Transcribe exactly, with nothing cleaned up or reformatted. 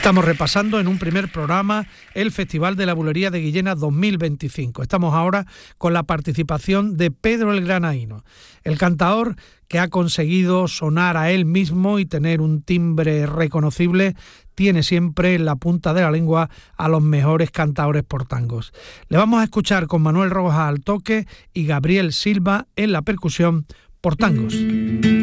Estamos repasando en un primer programa el Festival de la Bulería de Guillena dos mil veinticinco. Estamos ahora con la participación de Pedro el Granaíno, el cantaor que ha conseguido sonar a él mismo y tener un timbre reconocible. Tiene siempre en la punta de la lengua a los mejores cantaores por tangos. Le vamos a escuchar con Manuel Rojas al toque y Gabriel Silva en la percusión por tangos.